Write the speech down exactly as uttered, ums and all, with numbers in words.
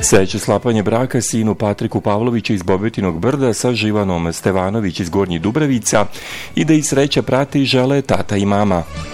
Sreće sklapanje braka sinu Patriku Pavloviću iz Bobetinog Brda sa Živanom Stevanović iz Gornjih Dubravica i da i sreća prati i žele tata i mama.